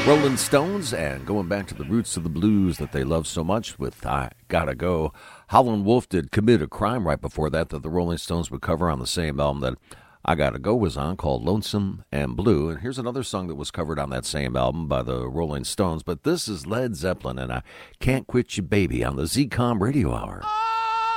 Rolling Stones, and going back to the roots of the blues that they love so much with I Gotta Go. Howlin' Wolf did Commit a Crime right before that the Rolling Stones would cover on the same album that I Gotta Go was on, called Lonesome and Blue. And here's another song that was covered on that same album by the Rolling Stones, but this is Led Zeppelin and I Can't Quit You Baby on the ZCOM Radio Hour.